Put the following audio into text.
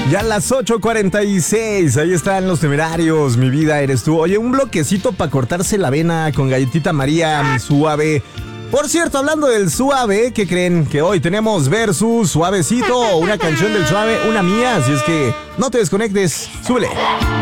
Ya a las 8:46, ahí están los Temerarios, mi vida eres tú. Oye, un bloquecito para cortarse la vena con Galletita María, mi suave. Por cierto, hablando del suave, ¿qué creen? Que hoy tenemos versus Suavecito, una canción del suave, una mía, así es que no te desconectes, súbele.